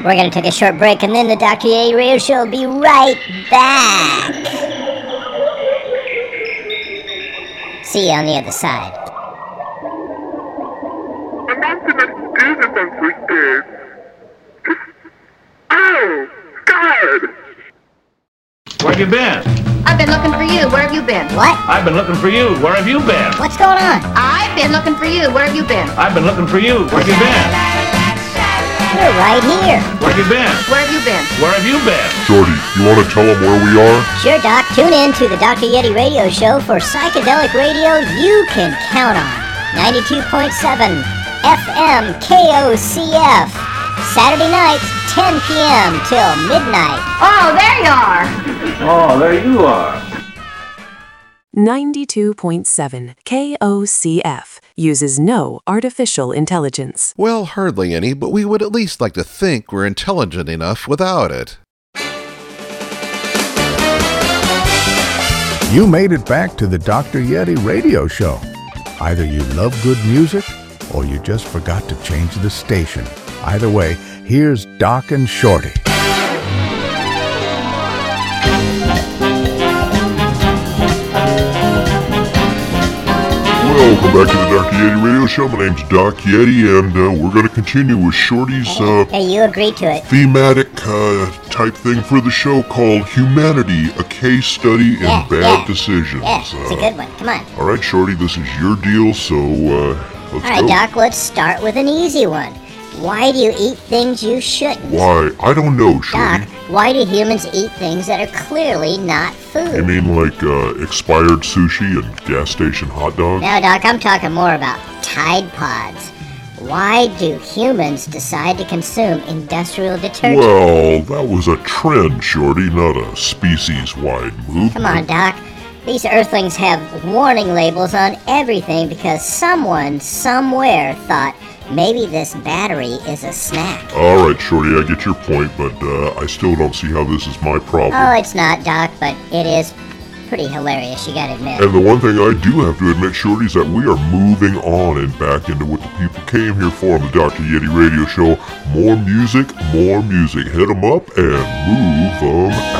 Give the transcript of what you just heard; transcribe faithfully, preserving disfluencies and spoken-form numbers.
We're going to take a short break, and then the Doctor Yeti Radio Show will be right back. See you on the other side. I'm not gonna do this on Twitter. Oh, God! Where have you been? I've been looking for you. Where have you been? What? I've been looking for you. Where have you been? What's going on? I've been looking for you. Where have you been? I've been looking for you. Where have you been? We're right here. Where have you been? Where have you been? Where have you been? Shorty, you want to tell them where we are? Sure, Doc. Tune in to the Doctor Yeti Radio Show for psychedelic radio you can count on. ninety-two point seven F M K O C F. Saturday nights, ten p.m. till midnight. Oh, there you are. Oh, there you are. ninety-two point seven K O C F uses no artificial intelligence. Well, hardly any, but we would at least like to think we're intelligent enough without it. You made it back to the Doctor Yeti Radio Show. Either you love good music, or you just forgot to change the station. Either way, here's Doc and Shorty. Welcome back to the Doctor Yeti Radio Show. My name's Doc Yeti, and uh, we're going to continue with Shorty's uh, Hey, you agreed to it. thematic uh, type thing for the show called Humanity, a Case Study in Yeah, Bad yeah. Decisions. Yeah, it's a good one. Come on. All right, Shorty, this is your deal, so uh, let's All right, go. Doc, let's start with an easy one. Why do you eat things you shouldn't? Why? I don't know, Shorty. Doc, why do humans eat things that are clearly not food? You mean like uh, expired sushi and gas station hot dogs? Now, Doc, I'm talking more about Tide Pods. Why do humans decide to consume industrial detergent? Well, that was a trend, Shorty, not a species-wide movement. Come on, Doc. These Earthlings have warning labels on everything because someone, somewhere, thought maybe this battery is a snack. All right, Shorty, I get your point, but uh, I still don't see how this is my problem. Oh, it's not, Doc, but it is pretty hilarious, you gotta admit. And the one thing I do have to admit, Shorty, is that we are moving on and back into what the people came here for on the Doctor Yeti Radio Show. More music, more music. Hit 'em up and move 'em